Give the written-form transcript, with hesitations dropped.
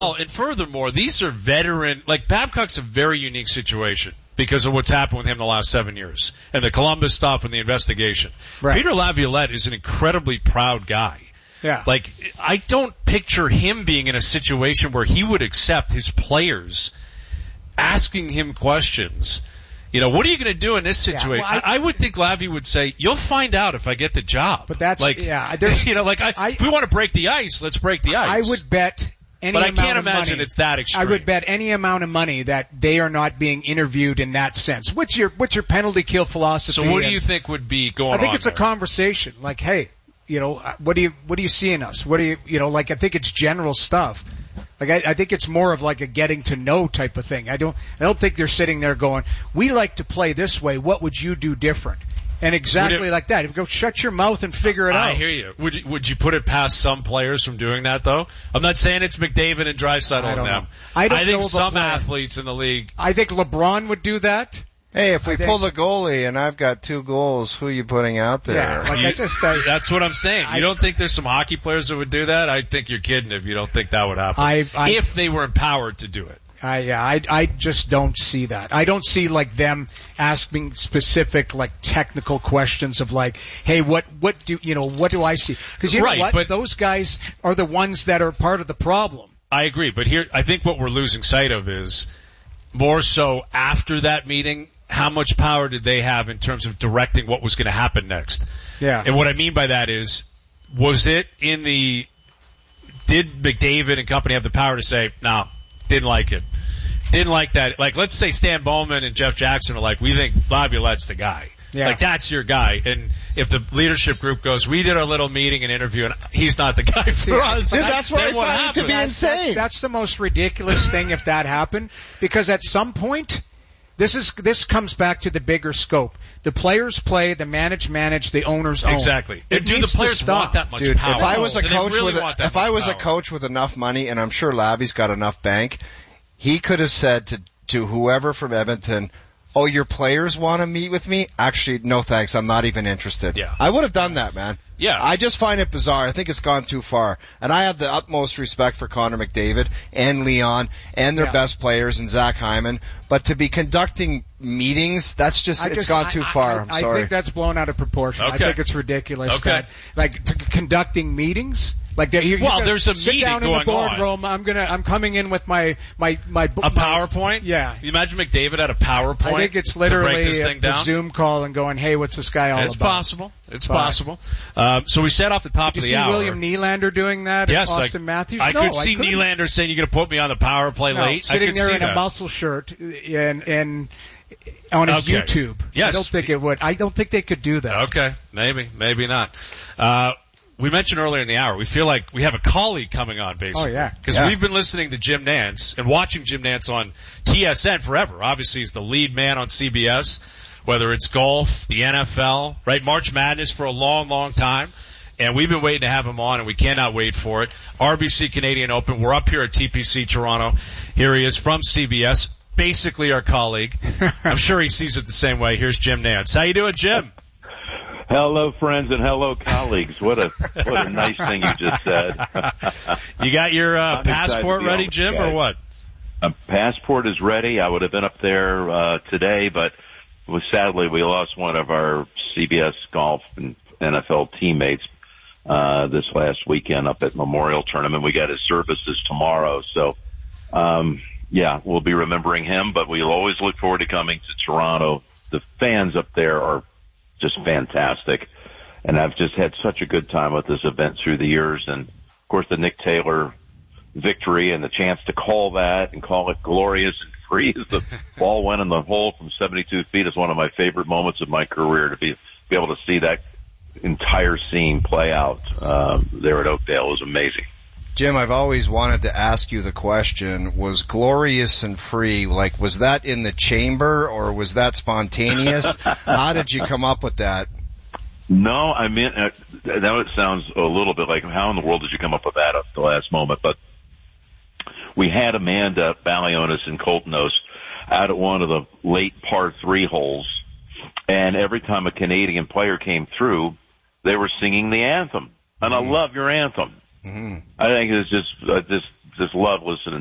and furthermore, these are veteran, like Babcock's a very unique situation because of what's happened with him the last 7 years and the Columbus stuff and the investigation. Right. Peter Laviolette is an incredibly proud guy. Yeah. Like, I don't picture him being in a situation where he would accept his players asking him questions. You know, what are you going to do in this situation? Yeah, well, I would think Lavi would say, you'll find out if I get the job. But that's, like, yeah. You know, like, if we want to break the ice, let's break the ice. I would bet any but I amount can't of imagine money, it's that extreme. I would bet any amount of money that they are not being interviewed in that sense. What's your penalty kill philosophy? So what do you think would be going on? I think it's there? a conversation. Like, hey, you know, what do you see in us? What do you know, like, I think it's general stuff. Like, I think it's more of like a getting to know type of thing. I don't think they're sitting there going, we like to play this way. What would you do different? And exactly like that. Go shut your mouth and figure it out. I hear you. Would you put it past some players from doing that though? I'm not saying it's McDavid and Draisaitl and them. I think some athletes in the league. I think LeBron would do that. Hey, if we pull the goalie and I've got 2 goals, who are you putting out there? Yeah, like that's what I'm saying. You don't think there's some hockey players that would do that? I think you're kidding if you don't think that would happen. If they were empowered to do it. I just don't see that. I don't see like them asking specific like technical questions of like, hey, what do I see? Because you know what? But those guys are the ones that are part of the problem. I agree, but here I think what we're losing sight of is more so after that meeting, how much power did they have in terms of directing what was going to happen next? Yeah. And what I mean by that is, did McDavid and company have the power to say, no, didn't like it. Didn't like that. Like, let's say Stan Bowman and Jeff Jackson are like, we think Laviolette's the guy. Yeah. Like, that's your guy. And if the leadership group goes, we did our little meeting and interview and he's not the guy for us. That's what I find to be insane. That's the most ridiculous thing if that happened. Because at some point, this comes back to the bigger scope. The players play, the manage, the owners own. Exactly. Do the players want that much power? If I was a coach with enough money, and I'm sure Lavi's got enough bank, he could have said to whoever from Edmonton, oh, your players want to meet with me? Actually, no thanks. I'm not even interested. Yeah. I would have done that, man. Yeah. I just find it bizarre. I think it's gone too far. And I have the utmost respect for Connor McDavid and Leon and their best players and Zach Hyman. But to be conducting meetings, it's gone too far. I'm sorry. I think that's blown out of proportion. Okay. I think it's ridiculous. Okay. Conducting meetings? Like there's a sit meeting down going in the boardroom. I'm coming in with my PowerPoint. Yeah. You imagine McDavid had a PowerPoint. I think it's literally a Zoom call and going, hey, what's this guy all about? It's possible. So we said off the top of the hour. Did you see William Nylander doing that? Yes, Austin Matthews. I could see Nylander saying, "You're going to put me on the power play late." Sitting there in a muscle shirt and on his YouTube. Yes. I don't think it would. I don't think they could do that. Okay, maybe not. We mentioned earlier in the hour, we feel like we have a colleague coming on, basically. Oh, yeah. Because we've been listening to Jim Nantz and watching Jim Nantz on TSN forever. Obviously, he's the lead man on CBS, whether it's golf, the NFL, right? March Madness for a long, long time. And we've been waiting to have him on, and we cannot wait for it. RBC Canadian Open. We're up here at TPC Toronto. Here he is from CBS, basically our colleague. I'm sure he sees it the same way. Here's Jim Nantz. How you doing, Jim? Hello, friends, and hello, colleagues. What a nice thing you just said. You got your passport ready, Jim, or what? A passport is ready. I would have been up there today, but sadly we lost one of our CBS golf and NFL teammates this last weekend up at Memorial Tournament. We got his services tomorrow, so we'll be remembering him, but we'll always look forward to coming to Toronto. The fans up there are just fantastic. And I've just had such a good time with this event through the years. And of course the Nick Taylor victory and the chance to call that and call it glorious and free as the ball went in the hole from 72 feet is one of my favorite moments of my career, to be able to see that entire scene play out, there at Oakdale. It was amazing. Jim, I've always wanted to ask you the question, was glorious and free, like, was that in the chamber or was that spontaneous? How did you come up with that? No, I mean, now it sounds a little bit like, how in the world did you come up with that at the last moment? But we had Amanda Balionis and Coltonos out at one of the late par 3 holes, and every time a Canadian player came through, they were singing the anthem. And I love your anthem. Mm-hmm. I think it's just love listening